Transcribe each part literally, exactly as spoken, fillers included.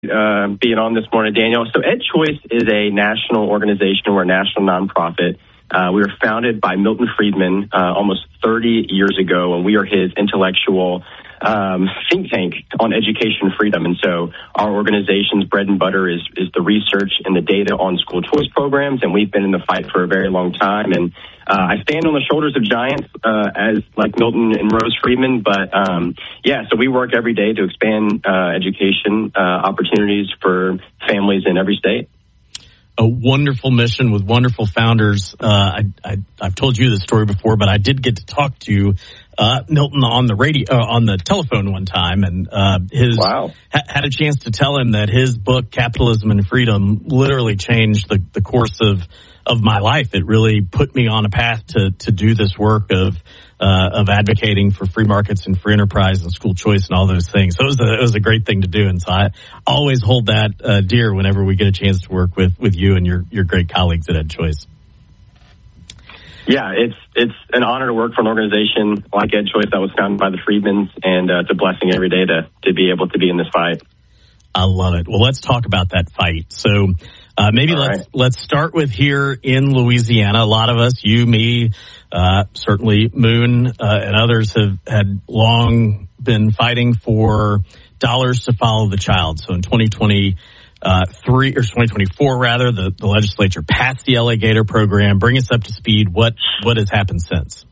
uh, being on this morning, Daniel. So EdChoice is a national organization. We're a national nonprofit. Uh, we were founded by Milton Friedman uh, almost thirty years ago, and we are his intellectual um, think tank on education freedom. And so our organization's bread and butter is, is the research and the data on school choice programs, and we've been in the fight for a very long time. And uh, I stand on the shoulders of giants uh, as like Milton and Rose Friedman, but um, yeah, so we work every day to expand uh, education uh, opportunities for families in every state. A wonderful mission with wonderful founders. Uh, I, I, I've told you this story before, but I did get to talk to uh, Milton on the radio, uh, on the telephone one time, and uh, his wow. ha- had a chance to tell him that his book, Capitalism and Freedom, literally changed the, the course of of my life. It really put me on a path to to do this work of uh, of advocating for free markets and free enterprise and school choice and all those things. So it was a, it was a great thing to do. And so I always hold that uh, dear whenever we get a chance to work with, with you and your, your great colleagues at EdChoice. Yeah, it's it's an honor to work for an organization like EdChoice that was founded by the Friedmans, and uh, it's a blessing every day to, to be able to be in this fight. I love it. Well, let's talk about that fight. So uh, maybe All let's right. let's start with here in Louisiana. A lot of us, you, me, uh, certainly Moon uh, and others have had long been fighting for dollars to follow the child. So in twenty twenty-three or twenty twenty-four, rather, the, the legislature passed the L A Gator program. Bring us up to speed. What what has happened since?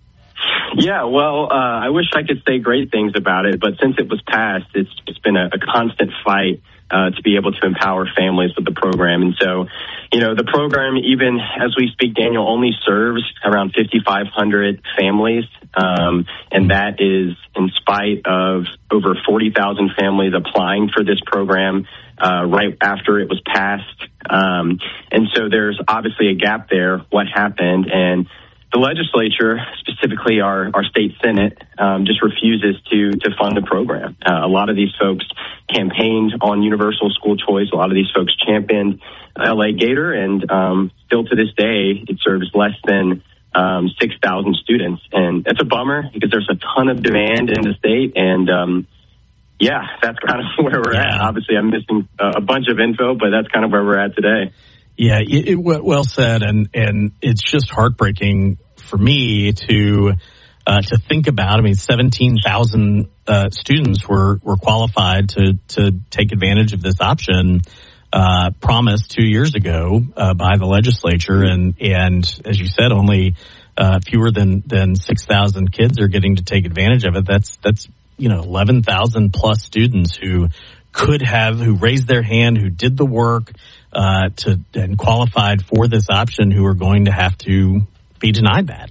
Yeah, well, uh, I wish I could say great things about it, but since it was passed, it's it's been a, a constant fight uh, to be able to empower families with the program. And so, you know, the program, even as we speak, Daniel, only serves around fifty-five hundred families, um, and that is in spite of over forty thousand families applying for this program uh, right after it was passed. Um, and so there's obviously a gap there. What happened? And the legislature, specifically our, our state Senate, um, just refuses to, to fund the program. Uh, a lot of these folks campaigned on universal school choice. A lot of these folks championed L A Gator, and um, still to this day, it serves less than um, six thousand students. And that's a bummer because there's a ton of demand in the state. And, um, yeah, that's kind of where we're yeah. at. Obviously, I'm missing a bunch of info, but that's kind of where we're at today. Yeah, it, it, well said, and and it's just heartbreaking for me to uh, to think about. I mean, seventeen thousand uh, students were, were qualified to to take advantage of this option uh, promised two years ago uh, by the legislature, and and as you said, only uh, fewer than than six thousand kids are getting to take advantage of it. That's that's you know eleven thousand plus students who could have, who raised their hand, who did the work uh, to and qualified for this option, who are going to have to be denied that.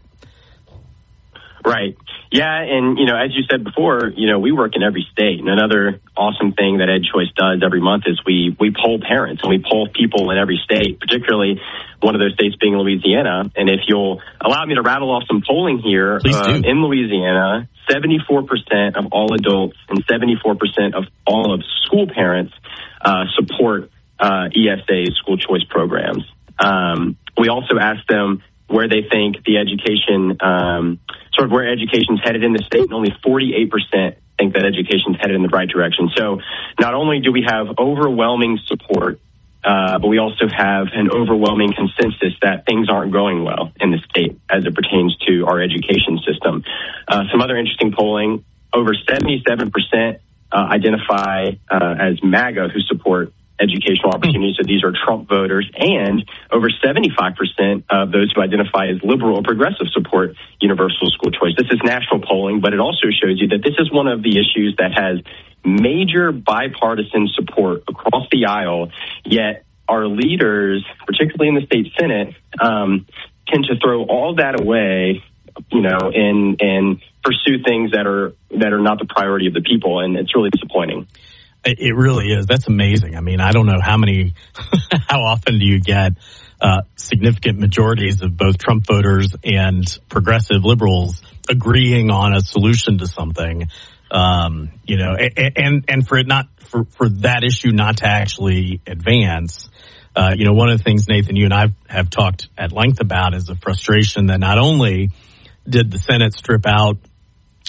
Right. Yeah, and, you know, as you said before, you know, we work in every state. And another awesome thing that EdChoice does every month is we, we poll parents, and we poll people in every state, particularly one of those states being Louisiana. And if you'll allow me to rattle off some polling here, uh, in Louisiana, seventy-four percent of all adults and seventy-four percent of all of school parents uh, support uh, E S A school choice programs. Um, we also asked them where they think the education, um, sort of where education's headed in the state, and only forty-eight percent think that education's headed in the right direction. So not only do we have overwhelming support, uh, but we also have an overwhelming consensus that things aren't going well in the state as it pertains to our education system. Uh, some other interesting polling, over seventy-seven percent uh, identify uh, as MAGA who support educational opportunities. So these are Trump voters, and over seventy-five percent of those who identify as liberal or progressive support universal school choice. This is national polling, but it also shows you that this is one of the issues that has major bipartisan support across the aisle, yet our leaders, particularly in the state Senate, um, tend to throw all that away, you know, and, and pursue things that are, that are not the priority of the people. And it's really disappointing. It really is. That's amazing. I mean, I don't know how many, how often do you get uh, significant majorities of both Trump voters and progressive liberals agreeing on a solution to something, um, you know, and, and, and for it not, for, for that issue not to actually advance. Uh, you know, one of the things, Nathan, you and I have talked at length about is the frustration that not only did the Senate strip out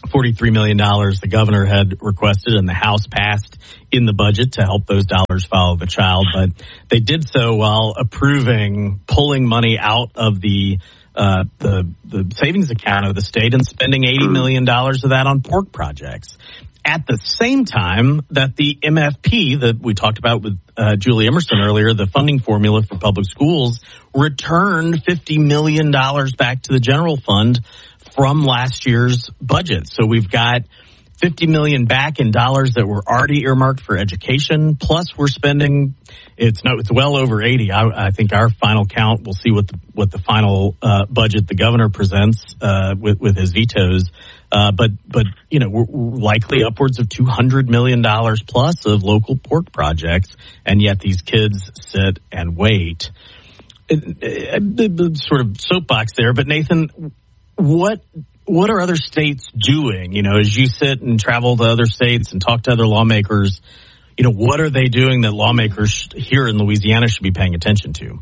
forty-three million dollars the governor had requested and the House passed in the budget to help those dollars follow the child. But they did so while approving pulling money out of the uh, the, the savings account of the state and spending eighty million dollars of that on pork projects. At the same time that the M F P that we talked about with uh, Julie Emerson earlier, the funding formula for public schools, returned fifty million dollars back to the general fund from last year's budget. So we've got fifty million dollars back in dollars that were already earmarked for education. Plus we're spending, it's no, it's well over eighty. I, I think our final count, we'll see what the, what the final uh, budget the governor presents uh, with, with his vetoes. Uh, but, but, you know, we're, we're likely upwards of two hundred million dollars plus of local pork projects. And yet these kids sit and wait. It, it, the, the sort of soapbox there. But Nathan, what, what are other states doing? You know, as you sit and travel to other states and talk to other lawmakers, you know, what are they doing that lawmakers here in Louisiana should be paying attention to?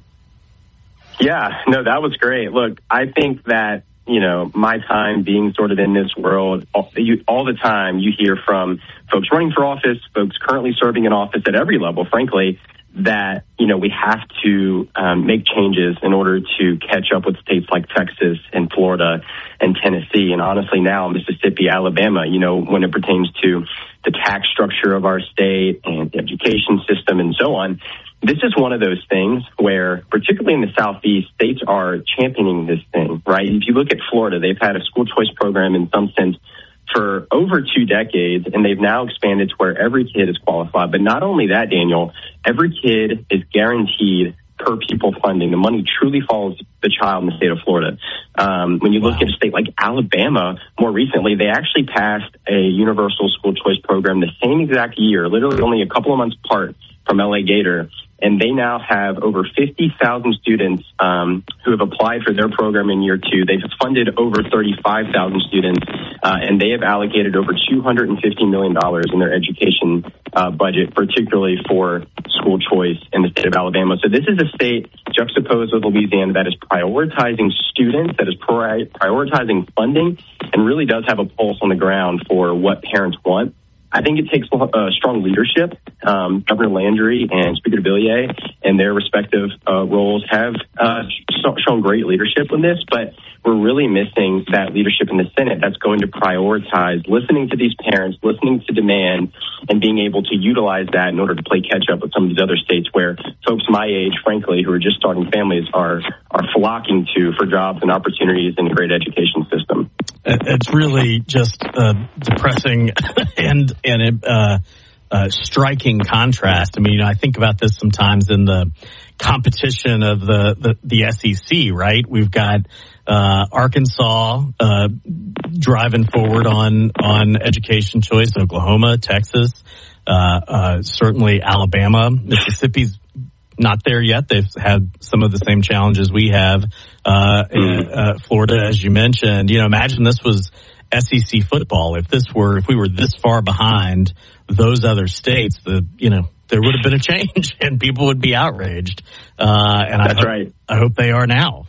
Yeah, no, that was great. Look, I think that, you know, my time being sort of in this world, all, you, all the time you hear from folks running for office, folks currently serving in office at every level, frankly, that, you know, we have to um, make changes in order to catch up with states like Texas and Florida and Tennessee. And honestly, now Mississippi, Alabama, you know, when it pertains to the tax structure of our state and the education system and so on. This is one of those things where, particularly in the Southeast, states are championing this thing, right? If you look at Florida, they've had a school choice program in some sense for over two decades, and they've now expanded to where every kid is qualified. But not only that, Daniel, every kid is guaranteed per pupil funding. The money truly follows the child in the state of Florida. Um, when you look wow. at a state like Alabama, more recently, they actually passed a universal school choice program the same exact year, literally only a couple of months apart from L A Gator. And they now have over fifty thousand students um, who have applied for their program in year two. They've funded over thirty-five thousand students, uh, and they have allocated over two hundred fifty million dollars in their education uh, budget, particularly for school choice in the state of Alabama. So this is a state juxtaposed with Louisiana that is prioritizing students, that is pri- prioritizing funding, and really does have a pulse on the ground for what parents want. I think it takes uh, strong leadership. Um, Governor Landry and Speaker DeVilliers and their respective uh, roles have uh, shown great leadership in this, but we're really missing that leadership in the Senate that's going to prioritize listening to these parents, listening to demand, and being able to utilize that in order to play catch up with some of these other states where folks my age, frankly, who are just starting families are, are flocking to for jobs and opportunities in a great education system. It's really just uh, depressing and and uh, uh, striking contrast. I mean, I think about this sometimes in the competition of the, the, the S E C, right? We've got uh, Arkansas uh, driving forward on, on education choice, Oklahoma, Texas, uh, uh, certainly Alabama, Mississippi's not there yet. They've had some of the same challenges we have. Uh, mm. uh, Florida, as you mentioned, you know, imagine this was S E C football. If this were, if we were this far behind those other states, the, you know, there would have been a change and people would be outraged. Uh, and That's I hope, right. I hope they are now.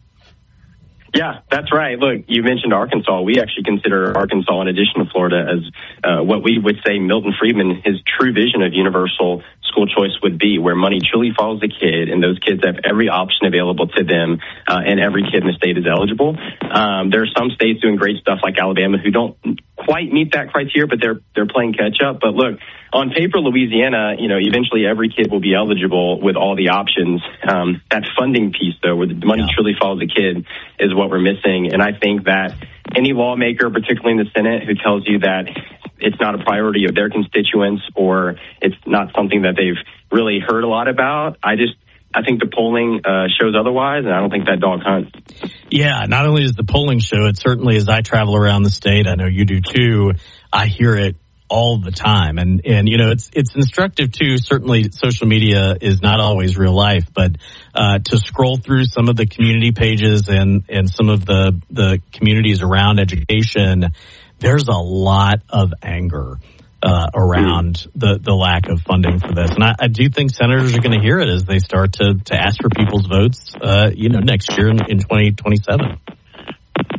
Yeah, that's right. Look, you mentioned Arkansas. We actually consider Arkansas, in addition to Florida, as uh, what we would say Milton Friedman, his true vision of universal school choice would be, where money truly follows the kid, and those kids have every option available to them, uh, and every kid in the state is eligible. Um, there are some states doing great stuff like Alabama who don't quite meet that criteria, but they're they're playing catch up. But look, on paper, Louisiana, you know, eventually every kid will be eligible with all the options. Um, that funding piece, though, where the money yeah. truly follows the kid, is what we're missing. And I think that any lawmaker, particularly in the Senate, who tells you that it's not a priority of their constituents or it's not something that they've really heard a lot about, I just I think the polling uh, shows otherwise, and I don't think that dog hunts. Yeah, not only does the polling show it, certainly as I travel around the state, I know you do too, I hear it all the time. And, and, you know, it's, it's instructive too. Certainly social media is not always real life, but, uh, to scroll through some of the community pages and, and some of the, the communities around education, there's a lot of anger, uh, around the, the lack of funding for this. And I, I do think senators are going to hear it as they start to, to ask for people's votes, uh, you know, next year in, in twenty twenty-seven.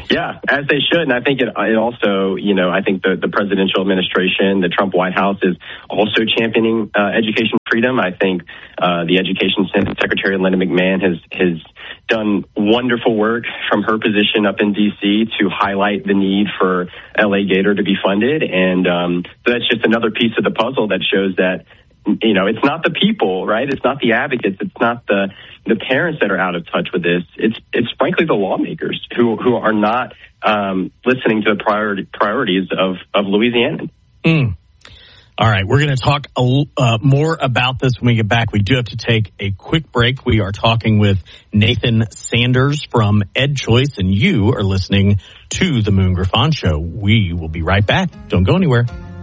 Yeah, as they should. And I think it, it also, you know, I think the, the presidential administration, the Trump White House is also championing uh, education freedom. I think uh, the Education Secretary, Linda McMahon, has, has done wonderful work from her position up in D C to highlight the need for L A Gator to be funded. And um, so that's just another piece of the puzzle that shows that, you know, it's not the people, right? It's not the advocates. It's not the the parents that are out of touch with this. It's it's frankly the lawmakers who who are not um, listening to the priority, priorities of of Louisiana. Mm. All right, we're going to talk a, uh, more about this when we get back. We do have to take a quick break. We are talking with Nathan Sanders from EdChoice, and you are listening to the Moon Griffon Show. We will be right back. Don't go anywhere.